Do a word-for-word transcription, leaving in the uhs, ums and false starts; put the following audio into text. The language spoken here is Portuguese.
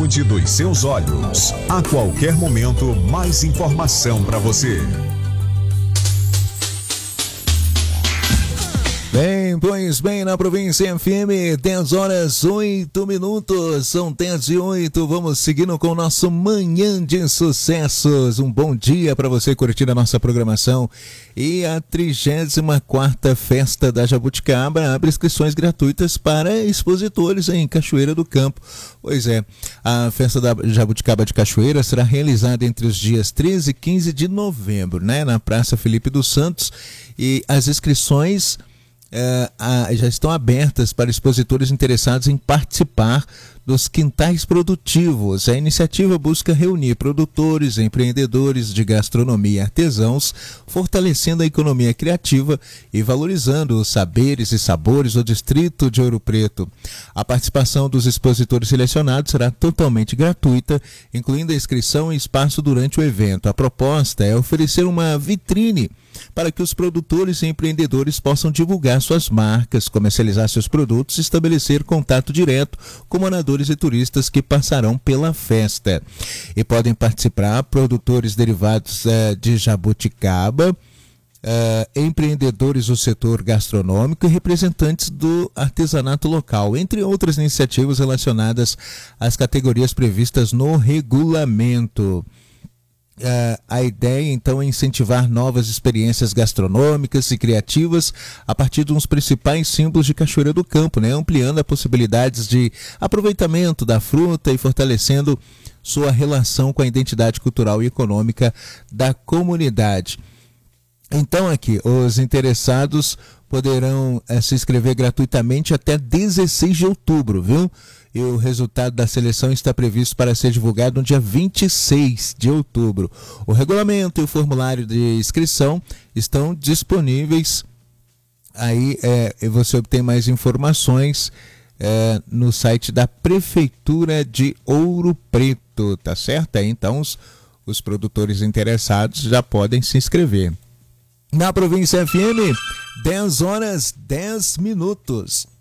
saúde dos seus olhos. A qualquer momento, mais informação para você. Bem, pois bem, na província F M, dez horas, oito minutos, são dez e oito, vamos seguindo com o nosso Manhã de Sucessos. Um bom dia para você curtir a nossa programação. E a trigésima quarta Festa da Jabuticaba abre inscrições gratuitas para expositores em Cachoeira do Campo. Pois é, a Festa da Jabuticaba de Cachoeira será realizada entre os dias treze e quinze de novembro, né, na Praça Felipe dos Santos, e as inscrições É, a, já estão abertas para expositores interessados em participar dos quintais produtivos. A iniciativa busca reunir produtores, empreendedores de gastronomia e artesãos, fortalecendo a economia criativa e valorizando os saberes e sabores do distrito de Ouro Preto. A participação dos expositores selecionados será totalmente gratuita, incluindo a inscrição e espaço durante o evento. A proposta é oferecer uma vitrine para que os produtores e empreendedores possam divulgar suas marcas, comercializar seus produtos e estabelecer contato direto com moradores e turistas que passarão pela festa. E podem participar produtores derivados eh, de jabuticaba, eh, empreendedores do setor gastronômico e representantes do artesanato local, entre outras iniciativas relacionadas às categorias previstas no regulamento. Uh, a ideia então é incentivar novas experiências gastronômicas e criativas a partir de uns principais símbolos de Cachoeira do Campo, né? Ampliando as possibilidades de aproveitamento da fruta e fortalecendo sua relação com a identidade cultural e econômica da comunidade. Então aqui, os interessados poderão uh, se inscrever gratuitamente até dezesseis de outubro, viu? E o resultado da seleção está previsto para ser divulgado no dia vinte e seis de outubro. O regulamento e o formulário de inscrição estão disponíveis. Aí é, você obtém mais informações é, no site da Prefeitura de Ouro Preto, tá certo? Aí, então os, os produtores interessados já podem se inscrever. Na província F M, dez horas, dez minutos.